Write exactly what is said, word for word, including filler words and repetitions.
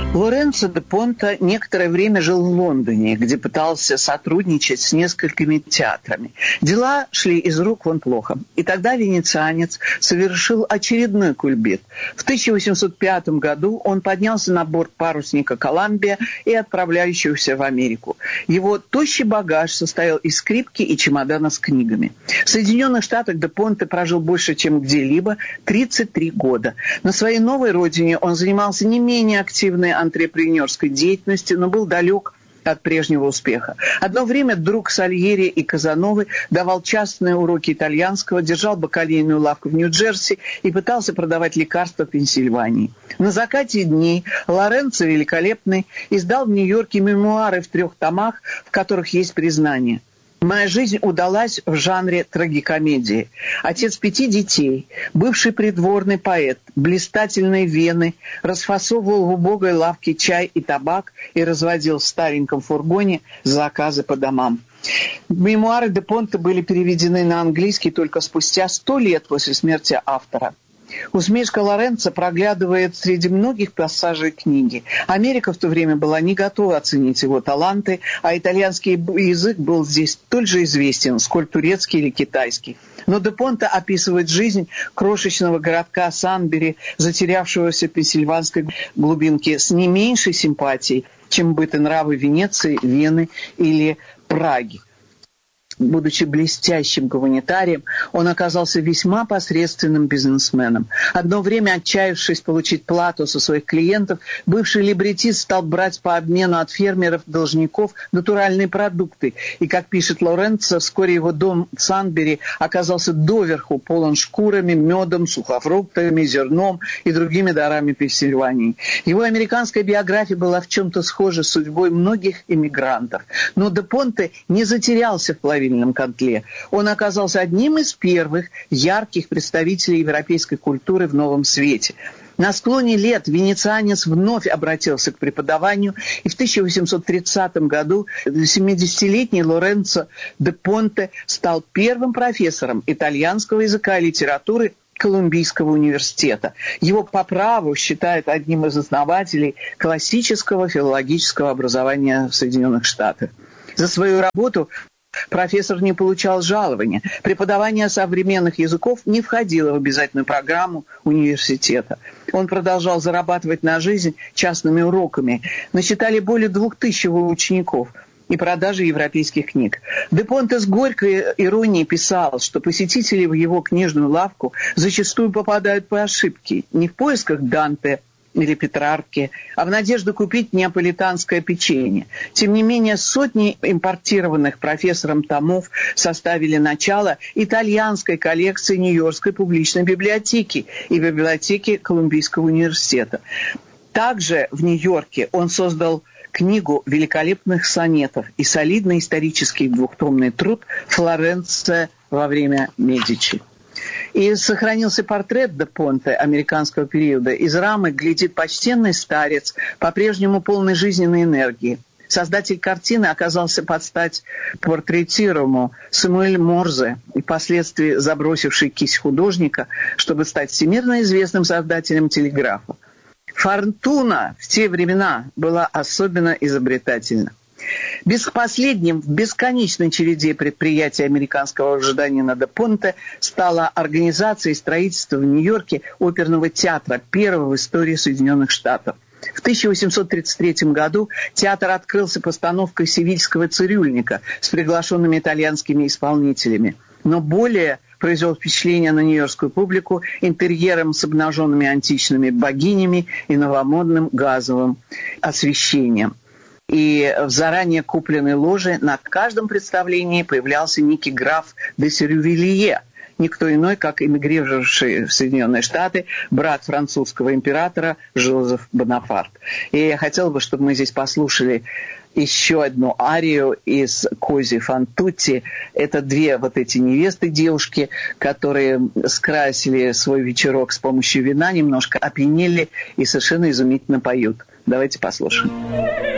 Лоренцо де Понте некоторое время жил в Лондоне, где пытался сотрудничать с несколькими театрами. Дела шли из рук вон плохо. И тогда венецианец совершил очередной кульбит. В тысяча восемьсот пятом году он поднялся на борт парусника «Коламбия» и отправляющегося в Америку. Его тощий багаж состоял из скрипки и чемодана с книгами. В Соединенных Штатах де Понте прожил больше, чем где-либо, тридцать три года. На своей новой родине он занимался не менее активной антрепренерской деятельности, но был далек от прежнего успеха. Одно время друг Сальери и Казановы давал частные уроки итальянского, держал бакалейную лавку в Нью-Джерси и пытался продавать лекарства в Пенсильвании. На закате дней Лоренцо Великолепный издал в Нью-Йорке мемуары в трех томах, в которых есть признание: «Моя жизнь удалась в жанре трагикомедии. Отец пяти детей, бывший придворный поэт, блистательные вены, расфасовывал в убогой лавке чай и табак и разводил в стареньком фургоне заказы по домам». Мемуары де Понте были переведены на английский только спустя сто лет после смерти автора. Усмешка Лоренцо проглядывает среди многих пассажей книги. Америка в то время была не готова оценить его таланты, а итальянский язык был здесь столь же известен, сколь турецкий или китайский. Но де Понте описывает жизнь крошечного городка Санбери, затерявшегося в пенсильванской глубинке, с не меньшей симпатией, чем быт и нравы Венеции, Вены или Праги. Будучи блестящим гуманитарием, он оказался весьма посредственным бизнесменом. Одно время, отчаявшись получить плату со своих клиентов, бывший либретист стал брать по обмену от фермеров-должников натуральные продукты. И, как пишет Лоренцо, вскоре его дом в Санбери оказался доверху полон шкурами, медом, сухофруктами, зерном и другими дарами Пенсильвании. Его американская биография была в чем-то схожа с судьбой многих иммигрантов. Но де Понте не затерялся в половине котле. Он оказался одним из первых ярких представителей европейской культуры в новом свете. На склоне лет венецианец вновь обратился к преподаванию, и в тысяча восемьсот тридцатом году семидесятилетний Лоренцо де Понте стал первым профессором итальянского языка и литературы Колумбийского университета. Его по праву считают одним из основателей классического филологического образования в Соединенных Штатах. За свою работу профессор не получал жалования. Преподавание современных языков не входило в обязательную программу университета. Он продолжал зарабатывать на жизнь частными уроками. Насчитали более двух тысяч его учеников и продажи европейских книг. Де Понте с горькой иронией писал, что посетители в его книжную лавку зачастую попадают по ошибке, не в поисках Данте или Петрарки, а в надежду купить неаполитанское печенье. Тем не менее, сотни импортированных профессором томов составили начало итальянской коллекции Нью-Йоркской публичной библиотеки и библиотеки Колумбийского университета. Также в Нью-Йорке он создал книгу великолепных сонетов и солидный исторический двухтомный труд «Флоренция во время Медичи». И сохранился портрет де Понте американского периода. Из рамы глядит почтенный старец, по-прежнему полный жизненной энергии. Создатель картины оказался под стать портретируемому Самуэль Морзе, и впоследствии забросивший кисть художника, чтобы стать всемирно известным создателем телеграфа. Фортуна в те времена была особенно изобретательна. Без последним в бесконечной череде предприятий американского гражданина де Понте стала организация и строительство в Нью-Йорке оперного театра, первого в истории Соединенных Штатов. В тысяча восемьсот тридцать третьем году театр открылся постановкой «Севильского цирюльника» с приглашенными итальянскими исполнителями. Но более произвел впечатление на нью-йоркскую публику интерьером с обнаженными античными богинями и новомодным газовым освещением. И в заранее купленной ложе на каждом представлении появлялся некий граф де Сюрвилье, никто иной, как эмигрировавший в Соединенные Штаты брат французского императора Жозеф Бонапарт. И я хотела бы, чтобы мы здесь послушали еще одну арию из «Кози фан тутти». Это две вот эти невесты, девушки, которые скрасили свой вечерок с помощью вина, немножко опьянели и совершенно изумительно поют. Давайте послушаем.